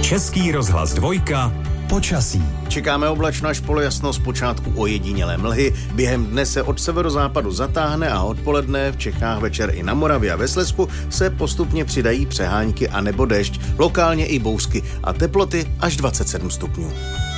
Český rozhlas 2. Počasí. Čekáme oblačno až polojasno, zpočátku ojedinělé mlhy. Během dne se od severozápadu zatáhne a odpoledne v Čechách, večer i na Moravě a ve Slezsku se postupně přidají přehánky a nebo déšť, lokálně i bouřky a teploty až 27 stupňů.